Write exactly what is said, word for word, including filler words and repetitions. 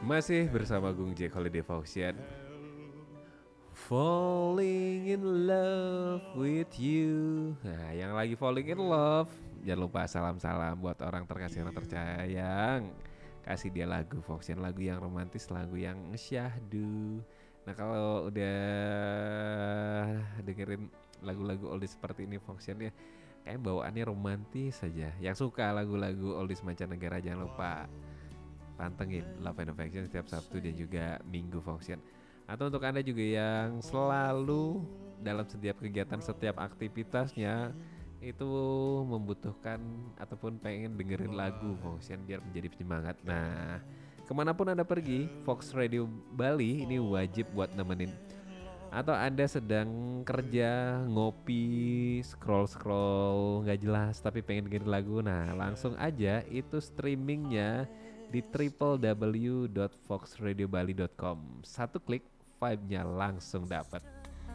Masih bersama Gung Jack Holiday Function. Falling in love with you. Nah, yang lagi falling in love, jangan lupa salam-salam buat orang terkasih, orang tercayang. Kasih dia lagu Function, lagu yang romantis, lagu yang syahdu. Nah, kalau udah dengerin lagu-lagu oldies seperti ini Function ya, kayak bawaannya romantis saja. Yang suka lagu-lagu oldies mancanegara jangan lupa pantengin Love and Affection setiap Sabtu dan juga Minggu Function. Atau untuk Anda juga yang selalu dalam setiap kegiatan, setiap aktivitasnya itu membutuhkan ataupun pengen dengerin lagu Function biar menjadi penyemangat. Nah, kemanapun Anda pergi, Fox Radio Bali ini wajib buat nemenin. Atau Anda sedang kerja, ngopi, scroll-scroll nggak jelas tapi pengen dengerin lagu, nah langsung aja itu streamingnya di w w w dot fox radio bali dot com. Satu klik, vibe-nya langsung dapat.